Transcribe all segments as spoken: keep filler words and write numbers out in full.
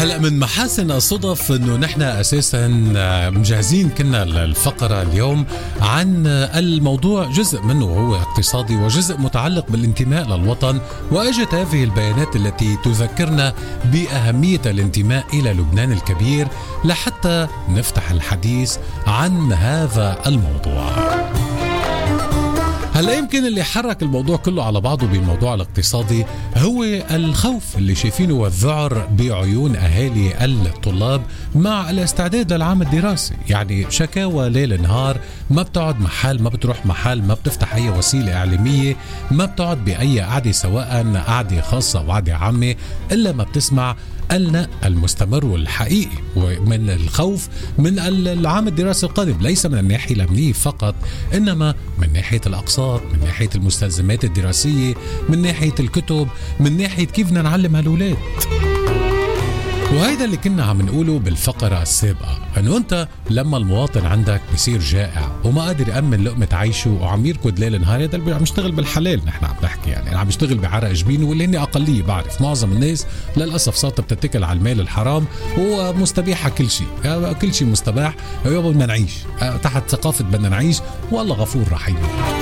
هلا من محاسن الصدف انه نحن اساسا مجهزين كنا الفقره اليوم عن الموضوع، جزء منه هو اقتصادي وجزء متعلق بالانتماء للوطن، واجت هذه البيانات التي تذكرنا باهميه الانتماء الى لبنان الكبير لحتى نفتح الحديث عن هذا الموضوع. هلا يمكن اللي حرك الموضوع كله على بعضه بالموضوع الاقتصادي هو الخوف اللي شايفينه والذعر بعيون اهالي الطلاب مع الاستعداد للعام الدراسي، يعني شكاوى ليل نهار، ما بتقعد محل، ما بتروح محل، ما بتفتح اي وسيله اعلاميه، ما بتقعد باي قعده سواء قعده خاصه او قعده عامه الا ما بتسمع القلق المستمر والحقيقي ومن الخوف من العام الدراسي القادم، ليس من الناحية الأمنية فقط، إنما من ناحية الأقساط، من ناحية المستلزمات الدراسية، من ناحية الكتب، من ناحية كيف بدنا نعلم هالولاد. وهذا اللي كنا عم نقوله بالفقرة السابقة، انه انت لما المواطن عندك بصير جائع وما قادر يأمن لقمة عيشه وعم يركض ليل نهار، هذا اللي عم يشتغل بالحلال، نحن عم نحكي يعني عم يشتغل بعرق جبينه، واللي هن أقلية بعرف، معظم الناس للأسف صارت بتتكل على المال الحرام ومستبيحة كل شيء، كل شيء مستباح، يابا بدنا نعيش تحت ثقافة بدنا نعيش والله غفور رحيم.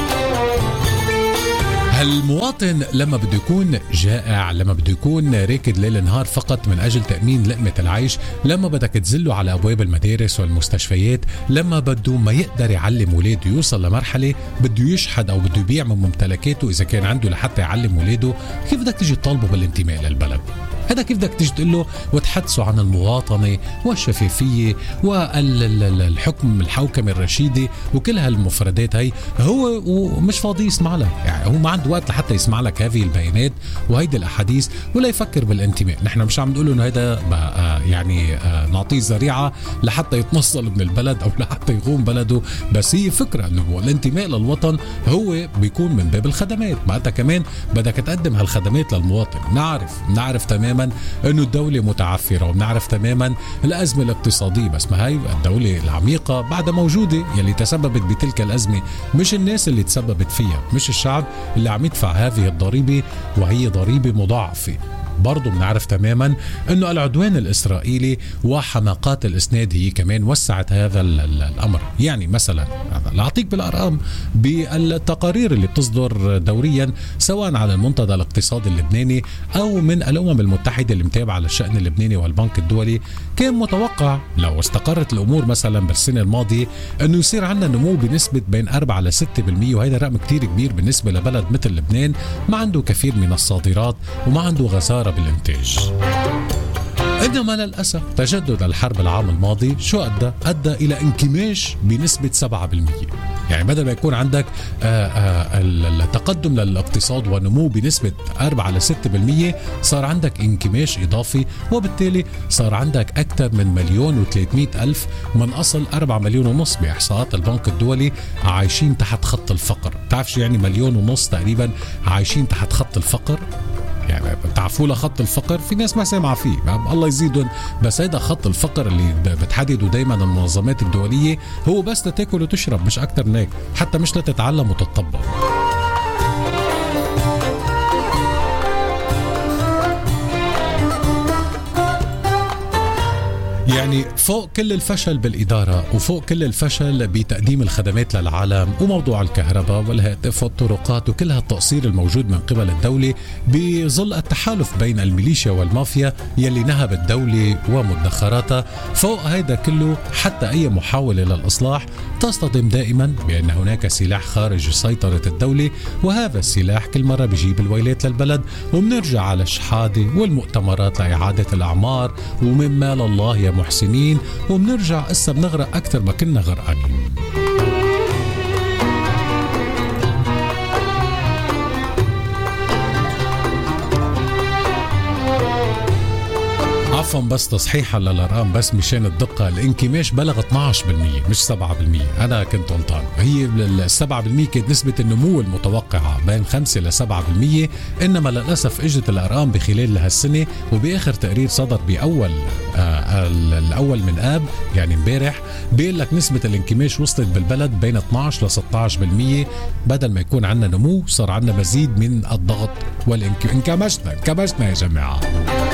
المواطن لما بده يكون جائع، لما بده يكون راكد ليل نهار فقط من أجل تأمين لقمة العيش، لما بدك تزله على أبواب المدارس والمستشفيات، لما بده ما يقدر يعلم ولاده، يوصل لمرحلة بده يشحد أو بده يبيع من ممتلكاته إذا كان عنده لحتى يعلم ولاده، كيف بدك تيجي تطالبه بالانتماء للبلد؟ هذا كيف بدك تيجي تقول له وتحدثه عن المواطنة والشفافية والحكم الحوكمة الرشيدة وكل هالمفردات هي، هو ومش فاضي يسمع لك، يعني هو ما عنده وقت لحتى يسمع لك هذه البيانات وهيدي الأحاديث ولا يفكر بالانتماء. نحن مش عم نقول انه هذا يعني نعطيه ذريعة لحتى يتنصل من البلد أو لحتى يقوم بلده، بس هي فكرة انه الانتماء للوطن هو بيكون من باب الخدمات، ما انت كمان بدك تقدم هالخدمات للمواطن. نعرف نعرف تماما انه الدولة متعثرة وبنعرف تماما الأزمة الاقتصادية، بس ما هي الدولة العميقة بعدها موجودة يلي تسببت بتلك الأزمة، مش الناس اللي تسببت فيها، مش الشعب اللي عم يدفع هذه الضريبة وهي ضريبة مضاعفة. برضو بنعرف تماما انه العدوان الاسرائيلي وحماقات الاسناد هي كمان وسعت هذا الامر. يعني مثلا لاعطيك بالارقام بالتقارير اللي بتصدر دوريا سواء على المنتدى الاقتصادي اللبناني او من الامم المتحده اللي متابعه للشان اللبناني والبنك الدولي، كان متوقع لو استقرت الامور مثلا بالسنه الماضيه انه يصير عندنا نمو بنسبه بين أربعة إلى ستة بالمئة، وهذا رقم كتير كبير بالنسبه لبلد مثل لبنان ما عنده كثير من الصادرات وما عنده غزاره بالإنتاج. إنما للأسف تجدد الحرب العام الماضي شو أدى؟ أدى إلى انكماش بنسبة سبعة بالمئة، يعني بدل ما يكون عندك آآ آآ التقدم للاقتصاد ونمو بنسبة أربعة إلى ستة بالمئة، صار عندك انكماش إضافي، وبالتالي صار عندك أكثر من مليون وثلاثمئة ألف من أصل أربعة مليون ونص بإحصاءات البنك الدولي عايشين تحت خط الفقر. تعرف يعني مليون ونص تقريبا عايشين تحت خط الفقر؟ يعني بتعرفوا له خط الفقر، في ناس ما سامعة فيه الله يزيدهم، بس هيدا خط الفقر اللي بتحدده دايما المنظمات الدولية هو بس لتاكل وتشرب، مش أكتر من هيك، حتى مش لتتعلم وتتطبق. يعني فوق كل الفشل بالإدارة وفوق كل الفشل بتقديم الخدمات للعالم وموضوع الكهرباء والهاتف والطرقات وكل هالتقصير الموجود من قبل الدولة، بظل التحالف بين الميليشيا والمافيا يلي نهب الدولة ومدخراتها، فوق هيدا كله حتى أي محاولة للإصلاح تصطدم دائما بأن هناك سلاح خارج سيطرة الدولة، وهذا السلاح كل مرة بيجيب الويلات للبلد، وبنرجع على الشحادة والمؤتمرات لإعادة الأعمار ومن مال الله يا محسنين، وبنرجع قصة بنغرق أكثر ما كنا غرقانين. عفوا بس تصحيحا للارقام بس مشان الدقه، الانكماش بلغ اثنعش بالمئة مش سبعة بالمئة، انا كنت غلطان، هي ال سبعة بالمئة كانت نسبه النمو المتوقعه بين خمسة إلى سبعة بالمئة، انما للاسف اجت الارقام بخلال هالسنه، وباخر تقرير صدر باول آه الاول من اب يعني امبارح بيقول لك نسبه الانكماش وصلت بالبلد بين اثنعش لستة عشر بالمئة، بدل ما يكون عندنا نمو صار عندنا مزيد من الضغط والانكماشنا انكمشنا يا جماعه.